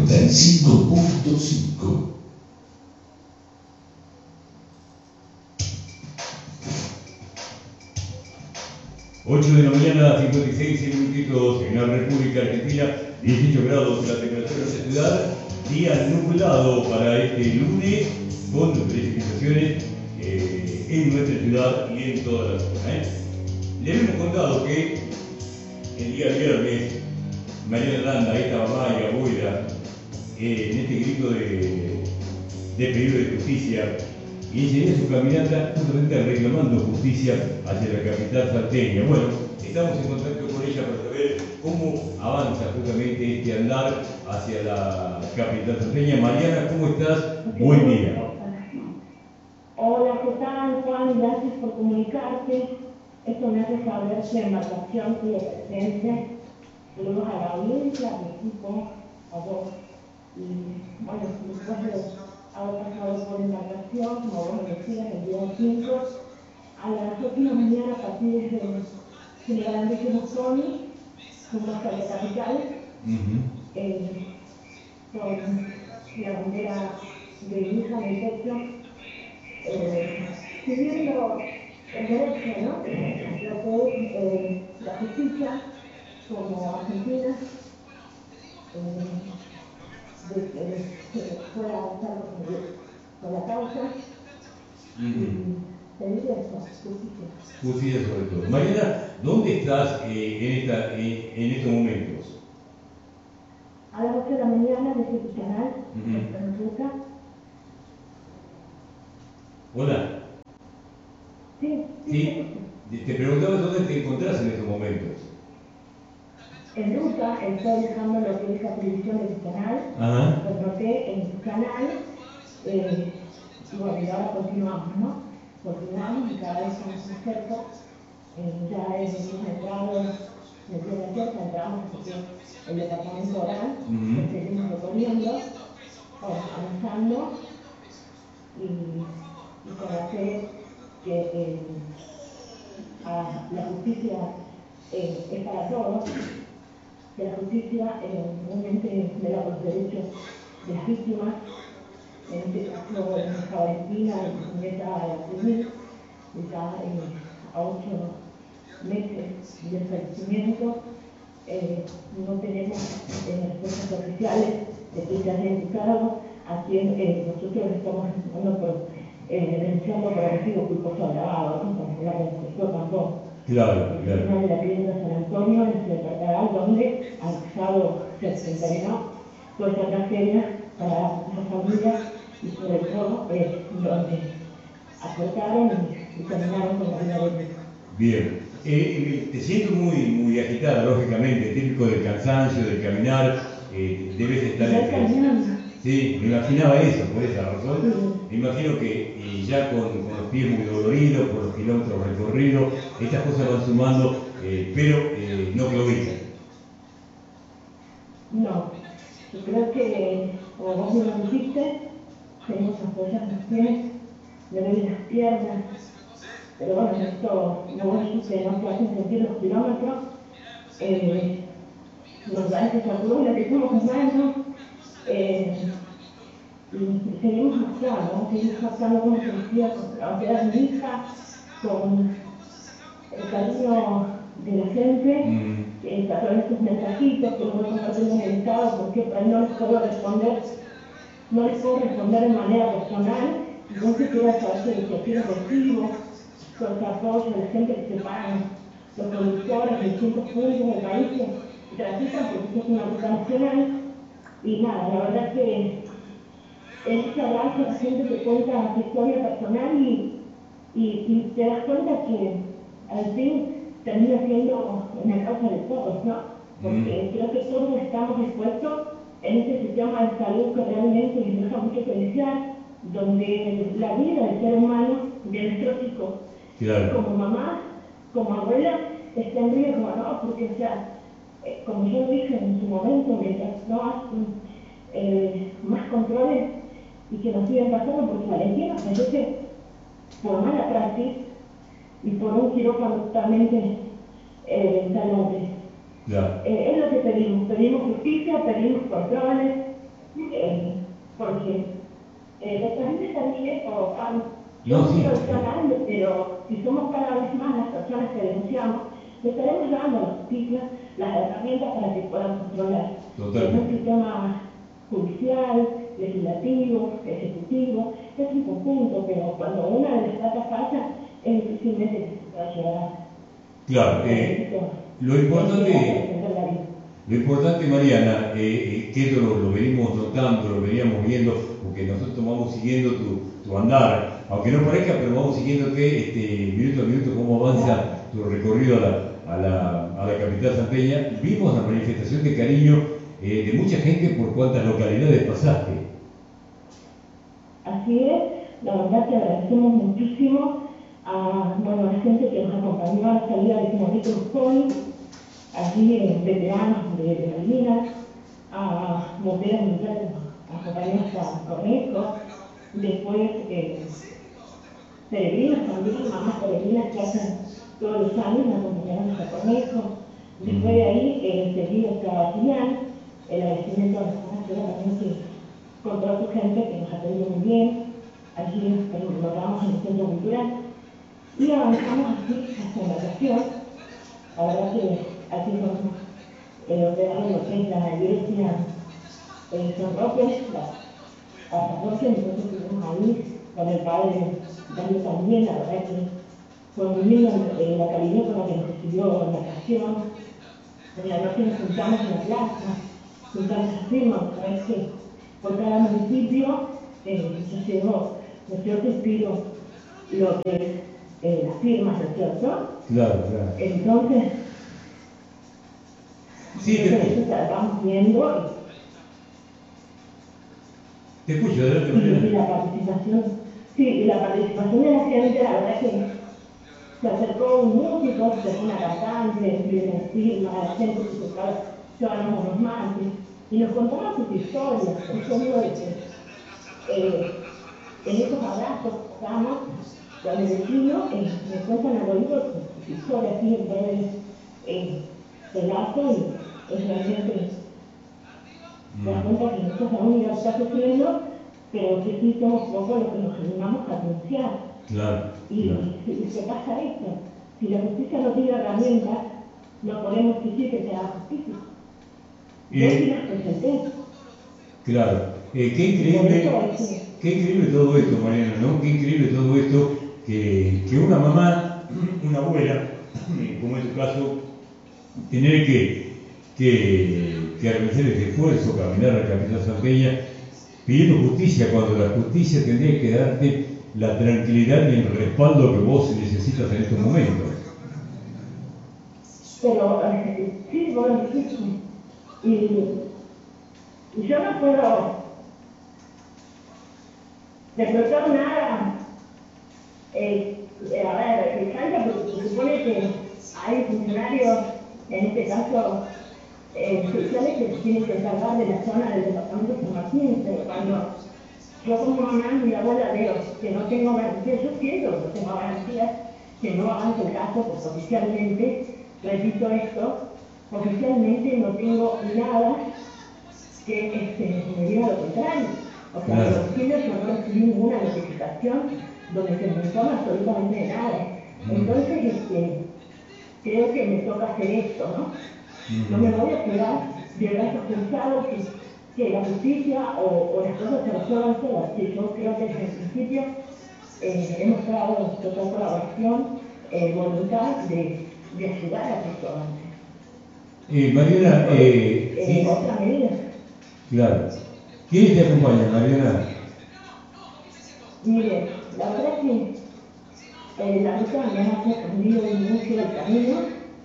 95.5. Ocho de la mañana, 56 minutitos en la República Argentina, 18 grados la temperatura de la ciudad, día nublado para este lunes, con precipitaciones en nuestra ciudad y en toda la zona. Le habíamos contado que el día viernes Mariana Landa, esta mamá y abuela, en este grito de pedido de justicia, y enseguida su caminata justamente reclamando justicia hacia la capital salteña. Bueno, estamos en contacto con ella para saber cómo avanza justamente este andar hacia la capital salteña. Mariana, ¿cómo estás? Buen día. Hola, ¿qué tal, Juan? Gracias por comunicarte. Esto me hace saber que embarcación sigue presente. Saludos a la audiencia, a mi equipo, a vos. Y bueno, después de haber pasado por embarcación, como vos me decías, el día 5, a las 8 de la mañana, a partir de General Enrique Mosconi, rumbo hasta la capital, con la bandera de hija de techo, siguiendo el derecho, ¿no? Lo que es la justicia como Argentina, de que pueda avanzar con la causa y pedir eso, justicia. Justicia sobre todo. Mariana, ¿dónde estás en estos momentos? A las 8 de la mañana desde tu canal, en Ruta. Hola. Sí. Te preguntaba dónde te encontrás en estos momentos. En Ruta estoy dejando lo que es la televisión de tu canal, lo noté en tu canal, y bueno, y ahora continuamos, ¿no? Continuamos y cada vez estamos más cerca. Ya hemos entrado, desde la cerca entramos porque el departamento oral, que seguimos recorriendo, avanzando y con la fe que la justicia es para todos, que la justicia realmente vela por los derechos de las víctimas, en este caso de nuestra Valentina y su nieta Crismil, ya a 8 meses del fallecimiento. No tenemos respuestas oficiales de que se haya imputado a quien nosotros estamos denunciando por homicidio culposo agravado, ¿no? Por la que fue Pampón. Claro. De la clínica San Antonio, en el Departal, donde al sábado se encadenó toda esta tragedia para la familia y sobre todo donde aportaron y terminaron con la vida de ellos. Bien. Te siento muy agitada, lógicamente, típico del cansancio, del caminar, debes estar Sí, me imaginaba eso, por esa razón. Me imagino que ya con los pies muy doloridos, por los kilómetros recorridos, estas cosas van sumando, pero no cloviza. No, yo creo que, como vos me lo dijiste, tenemos apoyar los pies, me duelen las piernas, pero bueno, esto no voy a decir que no se hacen sentir los kilómetros, nos da ese sacudo en la que estamos jugando, y seguimos marchando como policía, con la bandera de mi hija, con el cariño de la gente, a través de estos mensajitos que nos voy compartiendo en el estado, porque para no les puedo responder de manera personal, entonces quiero saber que quiero recibo con el apoyo de la gente que se pagan, los productores de distintos puntos del país que transitan, porque esto es una ruta nacional, y nada, la verdad que en este abrazo la gente te cuenta su historia personal y te das cuenta que al fin termina siendo una causa de todos, ¿no? Porque creo que todos estamos dispuestos en este sistema de salud que realmente les deja mucho que desear, donde la vida del ser humano, de nuestros hijos, como mamá, como abuela, está en riesgo, ¿no? Porque, o sea, como yo dije en su momento, mientras no hacen más controles y que nos siguen pasando, porque Valentina fallece por mala praxis y por un quirófano totalmente salvaje. Es lo que pedimos justicia, pedimos controles, porque los pacientes también o no, sí, grande, pero si somos cada vez más las personas que denunciamos, le estaremos dando a la justicia las herramientas para que puedan controlar. Es un sistema judicial, legislativo, ejecutivo, es un conjunto, pero cuando una de las patas falla, es difícilmente que se pueda llegar. Claro, lo importante, Mariana, que esto lo venimos notando, lo veníamos viendo, porque nosotros vamos siguiendo tu andar, aunque no parezca, pero vamos siguiéndote minuto a minuto cómo avanza tu recorrido a la capital santeña. Vimos la manifestación de cariño de mucha gente por cuántas localidades pasaste. Así es, la verdad que agradecemos muchísimo a la gente que nos acompañó a la salida de Comunito Busconi, allí veteranos de Malvinas, a bomberos militares, a compañeros a Cornejo, después peregrinos también, mamás peregrinas que hacen todos los años, nos acompañaron a Cornejo. Después de ahí, seguido está Chillán, el agradecimiento a la señora también que con toda su gente que nos atendió muy bien. Allí logramos en el centro cultural y avanzamos así hasta la vacación. La verdad que aquí con operando lo que es la iglesia San Roque, la parroquia, nosotros estuvimos ahí con el padre Darío también, la verdad que fue muy lindo la calidad con la que nos recibió en la ocasión. En la noche nos juntamos en la plaza, juntamos las firmas, a ver que por cada municipio se llevó, ¿no es cierto?, inspiro lo que es las firmas, ¿no es cierto? Claro. Entonces, eso vamos viendo. Te escucho, adelante. Y la participación de la gente, la verdad que se acercó un músico, se acercó una cantante, le firma a la gente que llevábamos unos mates y nos contaban sus historias. Eso digo de que en esos abrazos que damos, con el vecino, me cuentan al oído sus historias así en breve relato y es realmente te das cuenta que nosotros la única que está sufriendo, pero que sí somos pocos los que nos animamos a denunciar. Claro. Y se pasa esto. Si la justicia no tiene herramientas, no podemos exigir que se haga justicia. Yo sí las presenté. Claro. Qué increíble todo esto, Mariana, ¿no? Qué increíble todo esto que una mamá, una abuela, como en tu caso, tener que realizar ese esfuerzo, caminar a la capital santeña, pidiendo justicia, cuando la justicia tendría que darte la tranquilidad y el respaldo que vos necesitas en estos momentos. Pero, sí, bueno, sí. Y yo no puedo decretar nada. A ver, me encanta porque se supone que hay funcionarios, en este caso, sociales que se tienen que encargar de la zona del departamento de San Martín, pero cuando yo como mamá y abuela veo que no tengo garantías, yo siento que no tengo garantías, que no avance el caso, porque oficialmente, repito esto, oficialmente no tengo nada que me diga lo contrario. O sea, en los domicilios yo no recibí ninguna notificación donde se me informa absolutamente de nada. Entonces, creo que me toca hacer esto, ¿no? No me voy a quedar de brazos cruzados que la justicia o las cosas se resuelvan solas. Sí, yo creo que desde el principio hemos dado total colaboración, voluntad de ayudar a que esto avance. Mariana, otra medida. Claro. ¿Quiénes te acompañan, Mariana? Mire, la verdad que la ruta me ha sorprendido mucho el camino.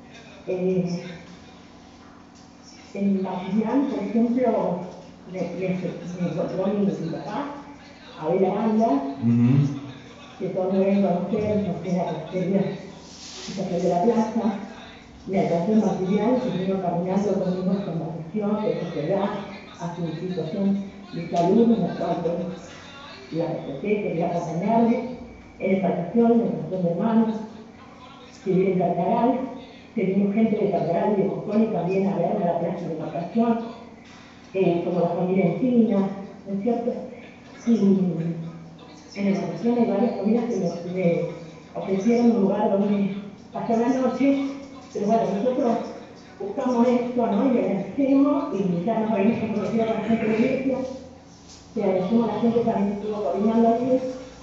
En Maquillán, por ejemplo, me encontró mi papá, Abel Aranda, que todos deben conocer, porque la cafetería de la plaza. Me alcanzó en Maquillán, que vino caminando conmigo hasta Embarcación, de sociedad, a su situación de salud, en la cual la respeté, quería acompañarme. En Embarcación, me encontró mi hermano, que vive en Carcaral. Tenemos gente de Carcaral y de Busconi también a verme a la plaza de Embarcación. como la familia Encina, ¿no es cierto? Y en la región hay varias familias que me ofrecieron un lugar donde pasar la noche, pero bueno, nosotros buscamos esto, ¿no? Y agradecemos, y ya nos habíamos comprometido con la gente de la iglesia, le agradecemos a la gente que también estuvo coordinando ahí,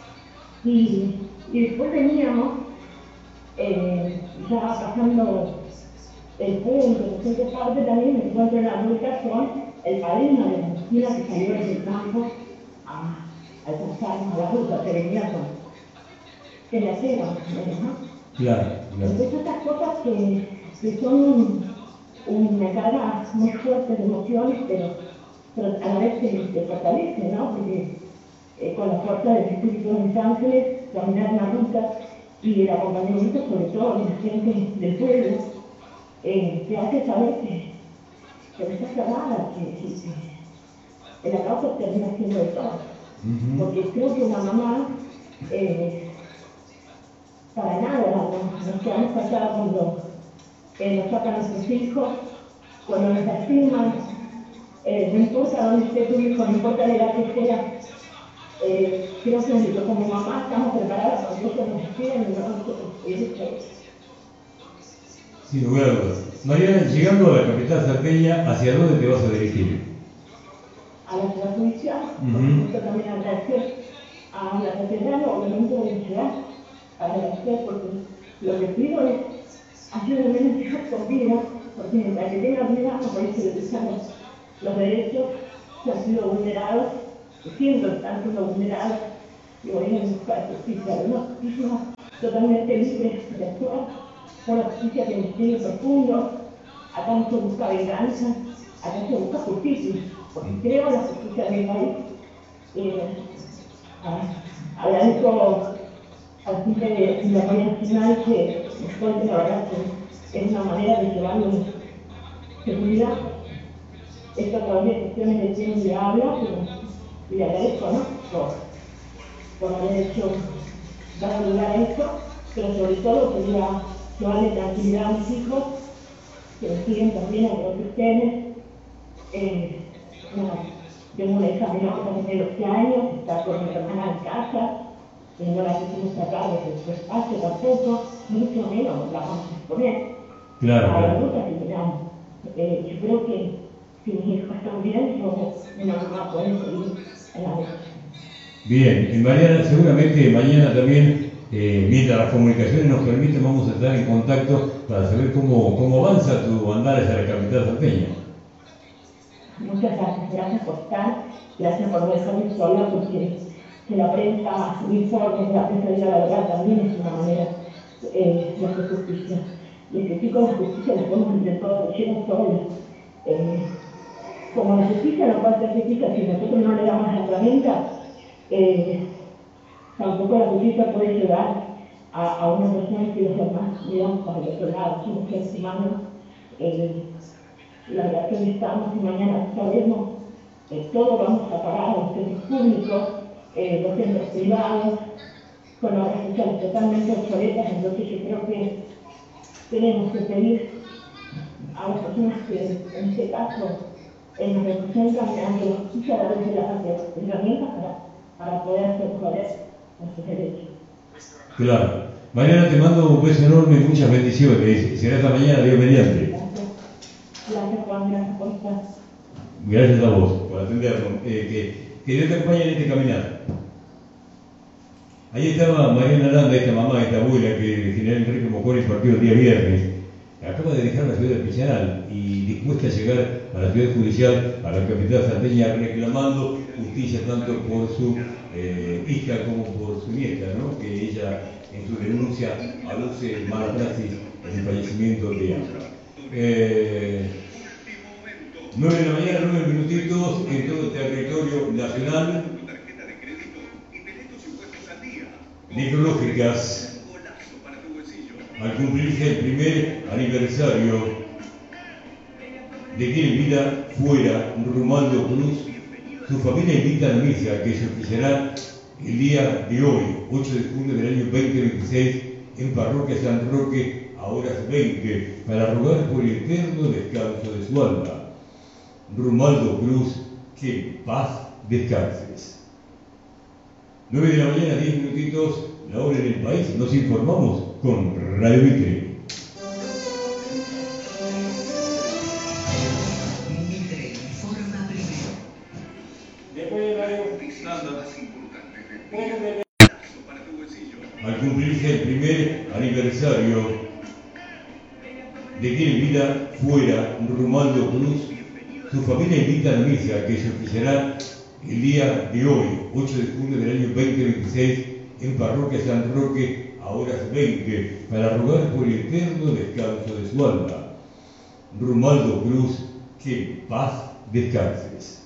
y después veníamos ya pasando el punto, en cierta parte también me encuentro en la ruta con el padrino de la esquina que salió desde el campo a alcanzarnos a la ruta, que venía con la cena, ¿no? Claro. Entonces estas cosas que son una carga muy fuerte de emociones, pero a la vez te fortalece, ¿no? Porque con la fuerza del Espíritu de los ángeles, caminar una ruta y el acompañamiento sobre todo de la gente del pueblo, te hace saber que no estás cerrada, que la causa termina siendo de todo. Porque creo que una mamá, para nada nos quedamos callados cuando nos sacan a nuestros hijos, cuando nos lastiman, no importa dónde esté tu hijo, no importa la edad que sea, creo que como mamá estamos preparadas cuando ellos nos despiden y nosotros sin lugar a dudas. Mariana, llegando a la capital salteña, ¿hacia dónde te vas a dirigir? A la ciudad judicial, por supuesto también agradecer a la catedral, obviamente de la ciudad, agradecer porque lo que pido es ayúdenme a dejar con vida, porque para que tenga vida no puede ser utilizando los derechos que han sido vulnerados, que siempre están siendo vulnerados, y voy a buscar justicia, una justicia totalmente libre de actuar, una justicia que investigue profundo. Acá no se busca venganza, acá se busca justicia, porque creo en la justicia de mi país. Agradezco al fin de la Guardia Nacional que nos cuente la verdad que es una manera de llevarlo seguridad. Esto todavía es cuestiones de quién le habla, pero le agradezco, ¿no? Por haber hecho, dar lugar a esto, pero sobre todo quería llevarle tranquilidad a mis hijos, que me siguen también a los ustedes. Tengo una hija menor que también tiene 12 años, está con mi hermana en casa, no la quisimos sacar de su espacio tampoco, mucho menos la vamos a exponer a la ruta que miramos. Yo creo que si mis hijos están bien, yo una mamá puede seguir en la vida. Bien, Mariana, seguramente mañana también, mientras las comunicaciones nos permiten, vamos a estar en contacto para saber cómo avanza tu andar hacia la capital salteña. Muchas gracias por estar, gracias por no dejarme sola, porque que la prensa informe, que la prensa diga la verdad también es una manera de hacer justicia. Y que sí, con la justicia la podemos intentar llegar sola. Como la justicia no puede ser justicia si nosotros no le damos la herramienta, tampoco la justicia puede llegar a una persona que los demás miramos para el otro lado, somos seres humanos. La verdad que estamos y mañana sabemos, todo vamos a pagar a los centros públicos, los centros privados, con obras sociales totalmente obsoletas. Entonces yo creo que tenemos que pedir a las personas que en este caso nos representan ante la justicia a través de las herramientas para poder hacer valer nuestros derechos. Claro. Mariana, te mando un beso enorme y muchas bendiciones. Será esta mañana, Dios mediante. Gracias Juan, gracias por estar. Gracias a vos por atendernos. Que Dios te acompañe en este caminar. Ahí estaba Mariana Aranda, esta mamá, esta abuela que el general Enrique Moconi partió el día viernes. Acaba de dejar la ciudad de Peñaral y dispuesta a llegar a la ciudad judicial, a la capital salteña, reclamando justicia tanto por su hija como por su nieta, ¿no? Que ella en su denuncia aduce mala praxis en el fallecimiento de ambas. 9 de la mañana, 9 minutitos en todo el territorio nacional. Necrológicas, al cumplirse el primer aniversario de que en vida fuera Romualdo Cruz, su familia invita a la misa que se oficiará el día de hoy, 8 de junio del año 2026, en Parroquia San Roque, a horas 20, para rogar por el eterno descanso de su alma. Romualdo Cruz, que en paz descanses. 9 de la mañana, 10 minutitos, la hora en el país. Nos informamos con Radio Mitre. Mitre informa primero. Al cumplirse el primer aniversario de que en vida fuera Romualdo Cruz, su familia invita a la misa que se oficiará el día de hoy, 8 de junio del año 2026, en Parroquia San Roque, a horas 20, para rogar por el eterno descanso de su alma. Romualdo Cruz, que en paz descanses.